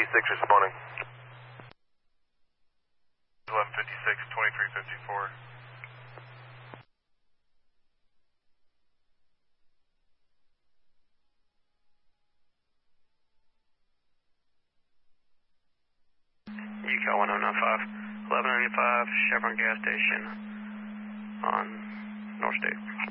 responding. 1156, 2354. UCAL 1095, 1195 Chevron gas station on North State.